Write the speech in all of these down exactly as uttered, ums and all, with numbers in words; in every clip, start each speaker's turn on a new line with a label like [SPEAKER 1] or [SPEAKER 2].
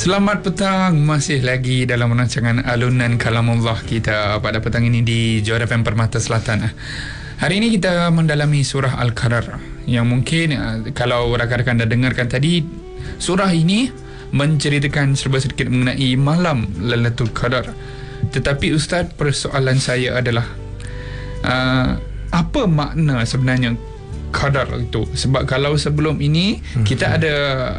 [SPEAKER 1] Selamat petang, masih lagi dalam rancangan alunan kalamullah kita pada petang ini di Johor F M Permata Selatan. Hari ini kita mendalami surah Al-Qadar yang mungkin kalau rakan-rakan dah dengarkan tadi, surah ini menceritakan serba sedikit mengenai malam Lailatul Qadar. Tetapi Ustaz, persoalan saya adalah uh, apa makna sebenarnya Qadar itu? Sebab kalau sebelum ini hmm. kita ada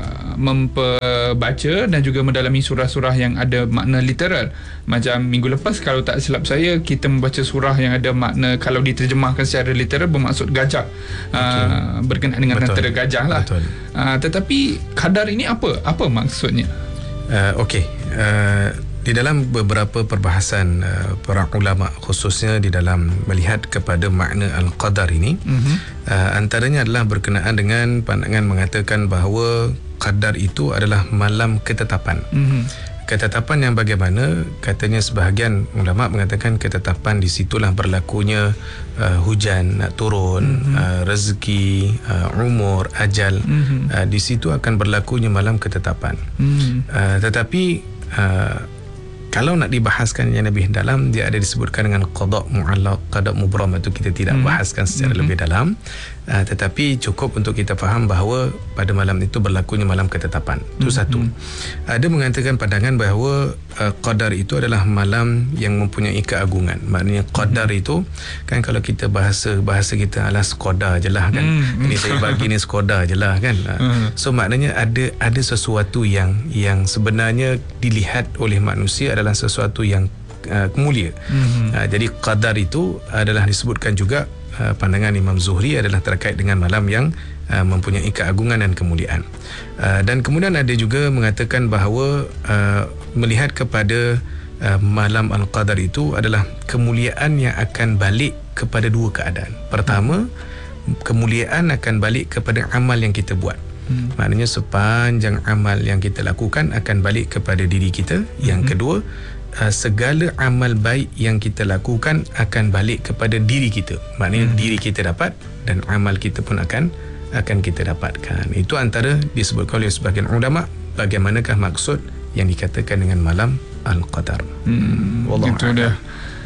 [SPEAKER 1] membaca dan juga mendalami surah-surah yang ada makna literal. Macam minggu lepas kalau tak silap saya, kita membaca surah yang ada makna, kalau diterjemahkan secara literal, bermaksud gajah, okay. uh, berkenaan dengan Betul. antara gajah lah. uh, Tetapi Qadar ini apa? Apa maksudnya?
[SPEAKER 2] Uh, Okey, uh, di dalam beberapa perbahasan uh, para ulama, khususnya di dalam melihat kepada makna Al-Qadar ini, uh-huh. uh, antaranya adalah berkenaan dengan pandangan mengatakan bahawa Qadar itu adalah malam ketetapan. Uh-huh. Ketetapan yang bagaimana? Katanya sebahagian ulama mengatakan ketetapan di situlah berlakunya uh, hujan nak turun, uh-huh. uh, rezeki, uh, umur, ajal. Uh-huh. uh, di situ akan berlakunya malam ketetapan. Uh-huh. uh, Tetapi uh, kalau nak dibahaskan yang lebih dalam, dia ada disebutkan dengan qada' mu'allaq, qada' mubram, itu kita tidak hmm. bahaskan secara hmm. lebih dalam. Uh, tetapi cukup untuk kita faham bahawa pada malam itu berlakunya malam ketetapan. Itu hmm. satu. Ada mengatakan pandangan bahawa uh, qadar itu adalah malam yang mempunyai keagungan. Maknanya qadar hmm. itu kan, kalau kita bahasa bahasa kita adalah skoda je lah kan. Hmm. Ini saya bagi ni skoda je lah kan. Uh, hmm. So maknanya ada ada sesuatu yang yang sebenarnya dilihat oleh manusia adalah sesuatu yang uh, mulia. Mm-hmm. Uh, jadi qadar itu adalah disebutkan juga, uh, pandangan Imam Zuhri adalah terkait dengan malam yang uh, mempunyai keagungan dan kemuliaan. Uh, dan kemudian ada juga mengatakan bahawa uh, melihat kepada uh, malam Al-Qadar itu adalah kemuliaan yang akan balik kepada dua keadaan. Pertama, kemuliaan akan balik kepada amal yang kita buat. Hmm. Maknanya sepanjang amal yang kita lakukan akan balik kepada diri kita. Yang hmm. kedua, uh, segala amal baik yang kita lakukan akan balik kepada diri kita. Maknanya hmm. diri kita dapat dan amal kita pun akan akan kita dapatkan. Itu antara disebutkan oleh sebagian ulama bagaimanakah maksud yang dikatakan dengan malam Al-Qadar.
[SPEAKER 1] Hmm. Itu dah.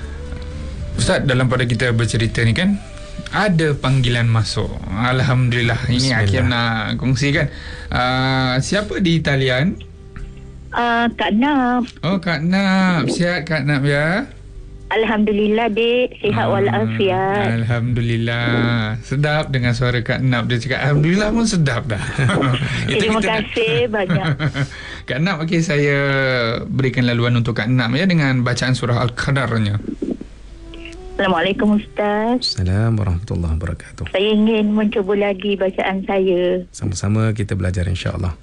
[SPEAKER 1] Ustaz, dalam pada kita bercerita ni kan, ada panggilan masuk. Alhamdulillah. Ini Hakim nak kongsikan. Uh, siapa di talian?
[SPEAKER 3] Uh, Kak Nap.
[SPEAKER 1] Oh, Kak Nap. Sihat Kak Nap ya?
[SPEAKER 3] Alhamdulillah, Dek. Sihat uh, walafiat.
[SPEAKER 1] Alhamdulillah. Sedap dengan suara Kak Nap. Dia cakap Alhamdulillah pun sedap dah.
[SPEAKER 3] Terima kasih nak... banyak.
[SPEAKER 1] Kak Nap, okay, saya berikan laluan untuk Kak Nap ya, dengan bacaan surah Al-Qadarnya.
[SPEAKER 3] Assalamualaikum Ustaz.
[SPEAKER 2] Assalamualaikum warahmatullahi wabarakatuh.
[SPEAKER 3] Saya ingin mencuba lagi bacaan saya.
[SPEAKER 2] Sama-sama kita belajar insya-Allah.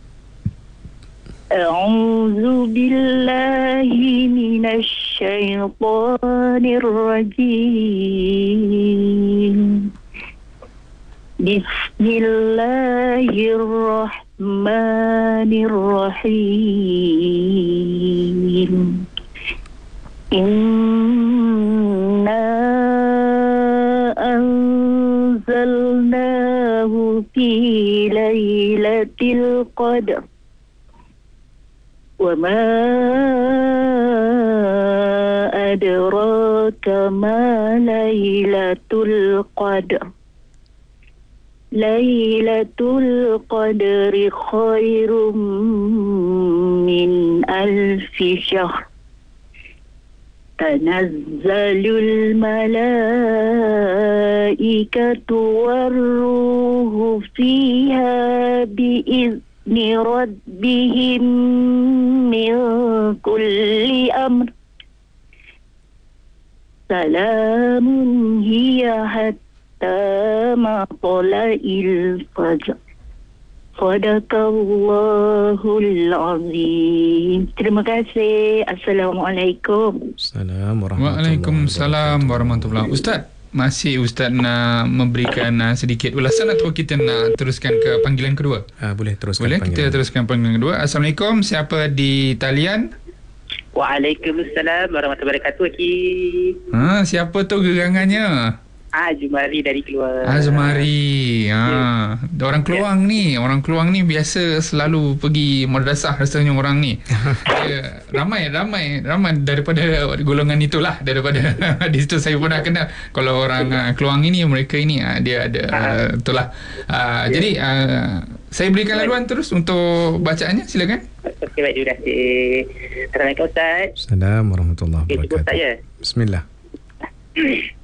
[SPEAKER 3] A'udzu billahi minasy syaithanir rajim. Bismillahirrahmanirrahim. Inna anzalnahu fi lailatul qadr wa ma adraka ma lailatul qadr. Lailatul qadri khairum min alfi syahr. تنزل الملائكة والروح فيها بإذن ربهم من كل أمر سلام هي حتى مطلع الفجر. Sadaqallahul azim. Terima kasih. Assalamualaikum.
[SPEAKER 2] Assalamualaikum.
[SPEAKER 1] Waalaikumsalam warahmatullahi wabarakatuh. Ustaz, masih Ustaz nak memberikan uh, sedikit ulasan atau kita nak teruskan ke panggilan kedua?
[SPEAKER 2] Uh, boleh teruskan.
[SPEAKER 1] Boleh, kita teruskan panggilan kedua. Assalamualaikum. Siapa di talian?
[SPEAKER 4] Waalaikumsalam warahmatullahi wabarakatuh.
[SPEAKER 1] Ha, siapa tu gerangannya?
[SPEAKER 4] Ah, Jumari dari Keluang.
[SPEAKER 1] Azmari. Ha. Orang Keluang ni, orang Keluang ni biasa selalu pergi madrasah rasanya orang ni. Dia, ramai ramai ramai daripada golongan itulah, daripada di situ saya pun dah kenal. Kalau orang uh, Keluang ini, mereka ini uh, dia ada uh, itulah. Uh, jadi uh, saya berikan laluan terus untuk bacaannya, silakan.
[SPEAKER 4] Okey, baik, terima kasih. Assalamualaikum Ustaz.
[SPEAKER 2] Assalamualaikum warahmatullahi
[SPEAKER 4] Okay, cuba
[SPEAKER 2] wabarakatuh.
[SPEAKER 4] saya.
[SPEAKER 2] Bismillah.